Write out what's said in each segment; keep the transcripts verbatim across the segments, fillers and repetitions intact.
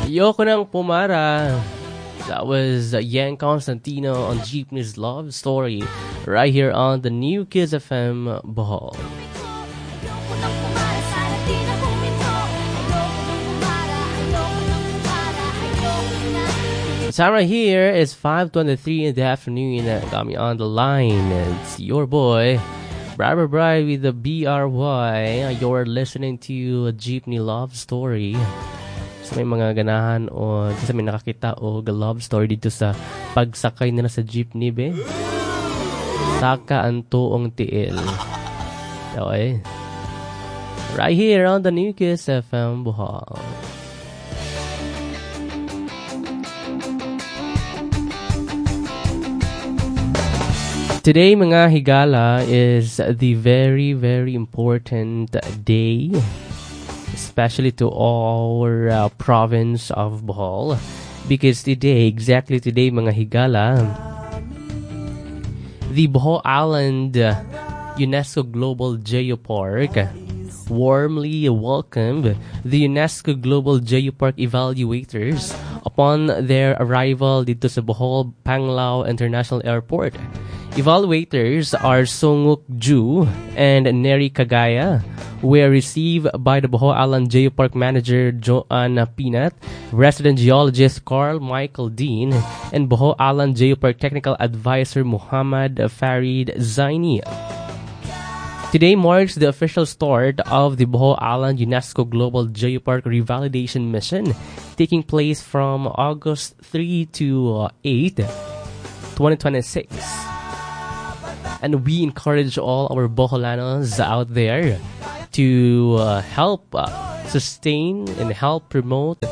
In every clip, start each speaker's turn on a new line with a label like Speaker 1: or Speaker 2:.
Speaker 1: Ayoko nang pumara. That was uh, Yang Constantino on Jeepney's Love Story right here on the New Kids F M Bohol. The time right here is five twenty-three in the afternoon. Got me on the line. It's your boy, Barbara Bry with the B R Y. You're listening to Jeepney Love Story. Sa may mga ganahan o sa may nakakita o love story dito sa pagsakay nila sa jeepney, be. Saka ang tuong tiil. Okay. Right here on the New Kids F M Bohol. Today, mga higala, is the very, very important day, especially to our uh, province of Bohol, because today, exactly today, mga higala, the Bohol Island uh, UNESCO Global Geopark warmly welcomed the UNESCO Global Geopark evaluators upon their arrival dito sa Bohol Panglao International Airport. Evaluators are Songuk Ju and Neri Kagaya, were received by the Bohol Island Geopark Manager Joanna Pinat, Resident Geologist Carl Michael Dean, and Bohol Island Geopark Technical Advisor Muhammad Farid Zaini. Today marks the official start of the Bohol Island UNESCO Global Geopark Revalidation Mission, taking place from August third to eighth, twenty twenty-six. And we encourage all our Boholanos out there to uh, help uh, sustain and help promote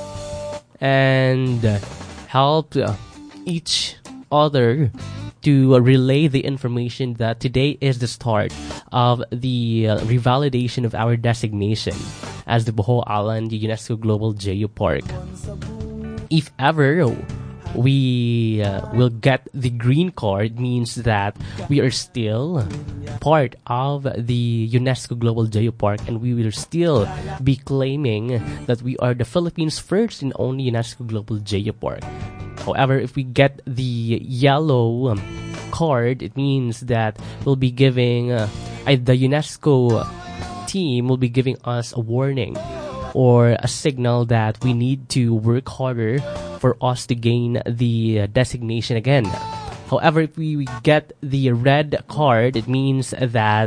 Speaker 1: and uh, help uh, each other to uh, relay the information that today is the start of the uh, revalidation of our designation as the Bohol Island UNESCO Global Geopark. If ever we uh, will get the green card, means that we are still part of the UNESCO Global Geopark, and we will still be claiming that we are the Philippines' first and only UNESCO Global Geopark. However, if we get the yellow um, card, it means that we'll be giving uh, the UNESCO team will be giving us a warning or a signal that we need to work harder for us to gain the uh, designation again. However, if we get the red card, it means that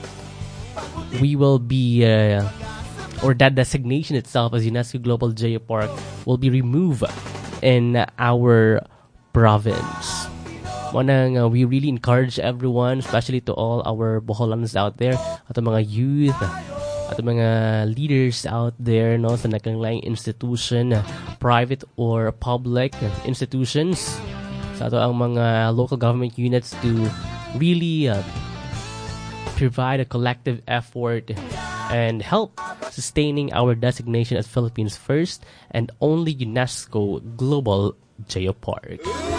Speaker 1: we will be, uh, or that designation itself as UNESCO Global Geopark will be removed in our province. Wanang, uh, we really encourage everyone, especially to all our Boholans out there, at the mga youth, at the mga leaders out there, no, sa nakanglaing institution, private or public institutions, sa ato ang mga local government units to really uh, provide a collective effort and help sustaining our designation as Philippines' first and only UNESCO Global Geopark.